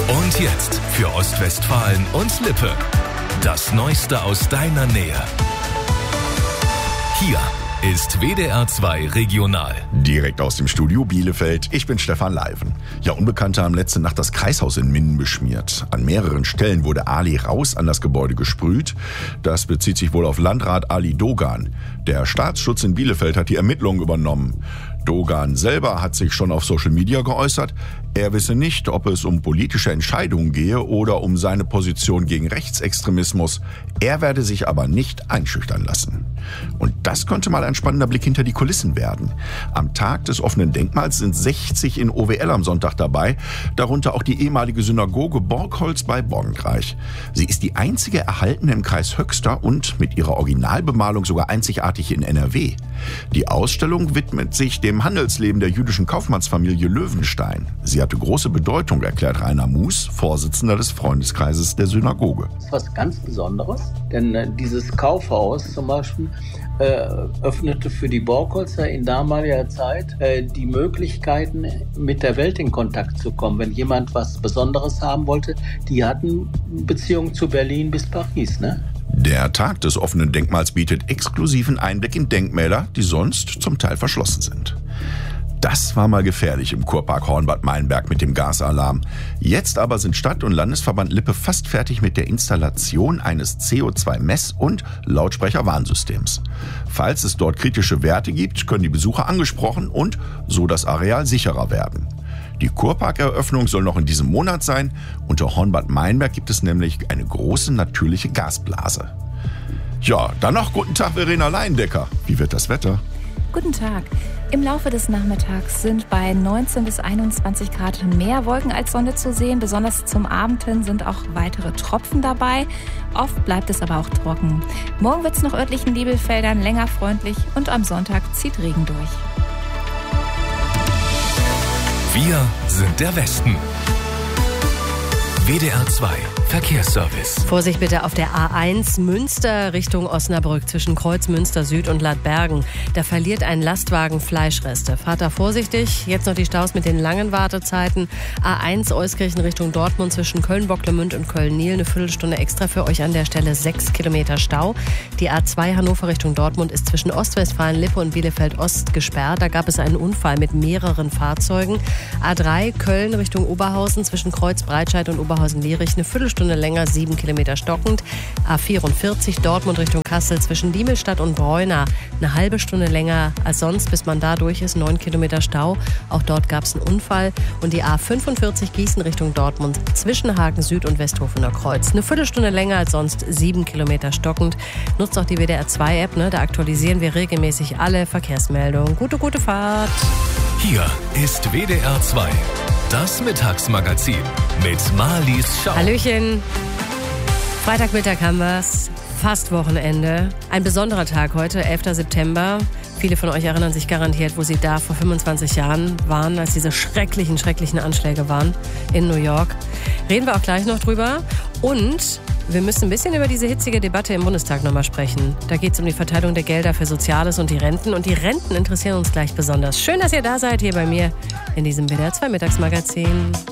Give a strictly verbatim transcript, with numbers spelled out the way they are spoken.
Und jetzt für Ostwestfalen und Lippe. Das Neueste aus deiner Nähe. Hier ist W D R zwei Regional. Direkt aus dem Studio Bielefeld. Ich bin Stefan Leiven. Ja, Unbekannte haben letzte Nacht das Kreishaus in Minden beschmiert. An mehreren Stellen wurde Ali raus an das Gebäude gesprüht. Das bezieht sich wohl auf Landrat Ali Dogan. Der Staatsschutz in Bielefeld hat die Ermittlungen übernommen. Dogan selber hat sich schon auf Social Media geäußert. Er wisse nicht, ob es um politische Entscheidungen gehe oder um seine Position gegen Rechtsextremismus. Er werde sich aber nicht einschüchtern lassen. Und das könnte mal ein spannender Blick hinter die Kulissen werden. Am Tag des offenen Denkmals sind sechzig in O W L am Sonntag dabei, darunter auch die ehemalige Synagoge Borgholz bei Borgentreich. Sie ist die einzige erhaltene im Kreis Höxter und mit ihrer Originalbemalung sogar einzigartig in N R W. Die Ausstellung widmet sich dem Handelsleben der jüdischen Kaufmannsfamilie Löwenstein. Sie hatte große Bedeutung, erklärt Rainer Mus, Vorsitzender des Freundeskreises der Synagoge. Das ist was ganz Besonderes, denn äh, dieses Kaufhaus zum Beispiel äh, öffnete für die Borgholzer in damaliger Zeit äh, die Möglichkeiten, mit der Welt in Kontakt zu kommen. Wenn jemand was Besonderes haben wollte, die hatten Beziehungen zu Berlin bis Paris, ne? Der Tag des offenen Denkmals bietet exklusiven Einblick in Denkmäler, die sonst zum Teil verschlossen sind. Das war mal gefährlich im Kurpark Hornbad Meinberg mit dem Gasalarm. Jetzt aber sind Stadt- und Landesverband Lippe fast fertig mit der Installation eines C O zwei Mess- und Lautsprecherwarnsystems. Falls es dort kritische Werte gibt, können die Besucher angesprochen und so das Areal sicherer werden. Die Kurparkeröffnung soll noch in diesem Monat sein. Unter Hornbad Meinberg gibt es nämlich eine große natürliche Gasblase. Ja, dann noch guten Tag, Verena Leindecker. Wie wird das Wetter? Guten Tag. Im Laufe des Nachmittags sind bei neunzehn bis einundzwanzig Grad mehr Wolken als Sonne zu sehen. Besonders zum Abend hin sind auch weitere Tropfen dabei. Oft bleibt es aber auch trocken. Morgen wird es noch örtlichen Nebelfeldern länger freundlich und am Sonntag zieht Regen durch. Wir sind der Westen. W D R zwei Verkehrsservice. Vorsicht bitte auf der A eins Münster Richtung Osnabrück zwischen Kreuz Münster Süd und Ladbergen. Da verliert ein Lastwagen Fleischreste. Fahrt da vorsichtig. Jetzt noch die Staus mit den langen Wartezeiten. A eins Euskirchen Richtung Dortmund zwischen Köln-Bocklemünd und Köln-Niel. Eine Viertelstunde extra für euch an der Stelle. Sechs Kilometer Stau. Die A zwei Hannover Richtung Dortmund ist zwischen Ostwestfalen, Lippe und Bielefeld-Ost gesperrt. Da gab es einen Unfall mit mehreren Fahrzeugen. A drei Köln Richtung Oberhausen zwischen Kreuz Breitscheid und Oberhausen-Lierich. Eine Viertelstunde Stunde länger, sieben Kilometer stockend. A vierundvierzig Dortmund Richtung Kassel zwischen Diemelstadt und Bräuna. Eine halbe Stunde länger als sonst, bis man da durch ist. neun Kilometer Stau. Auch dort gab es einen Unfall. Und die A fünfundvierzig Gießen Richtung Dortmund zwischen Hagen Süd und Westhofener Kreuz. Eine Viertelstunde länger als sonst, sieben Kilometer stockend. Nutzt auch die W D R zwei App, ne? Da aktualisieren wir regelmäßig alle Verkehrsmeldungen. Gute, gute Fahrt. Hier ist W D R zwei. Das Mittagsmagazin mit Marlies Schau. Hallöchen. Freitagmittag haben wir's. Fast Wochenende. Ein besonderer Tag heute, elfter September. Viele von euch erinnern sich garantiert, wo sie da vor fünfundzwanzig Jahren waren, als diese schrecklichen, schrecklichen Anschläge waren in New York. Reden wir auch gleich noch drüber. Und wir müssen ein bisschen über diese hitzige Debatte im Bundestag nochmal sprechen. Da geht es um die Verteilung der Gelder für Soziales und die Renten. Und die Renten interessieren uns gleich besonders. Schön, dass ihr da seid hier bei mir in diesem W D R zwei Mittagsmagazin.